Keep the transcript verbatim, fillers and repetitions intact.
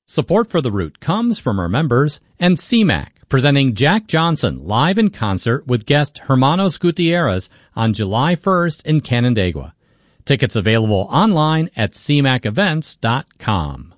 Support for The Root comes from our members and C MAC, presenting Jack Johnson live in concert with guest Hermanos Gutierrez on July first in Canandaigua. Tickets available online at c mac events dot com.